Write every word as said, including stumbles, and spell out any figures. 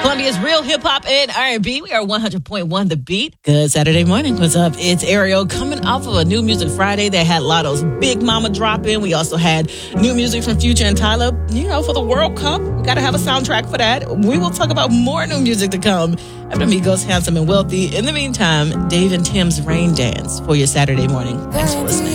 Columbia's real hip hop and R and B. We are one hundred point one The Beat. Good Saturday morning. What's up? It's Ariel coming off of a New Music Friday that had Lotto's Big Mama drop in. We also had new music from Future and Tyler. You know, for the World Cup, we got to have a soundtrack for that. We will talk about more new music to come after Migos, Handsome and Wealthy. In the meantime, Dave and Tim's Rain Dance for your Saturday morning. Thanks for listening.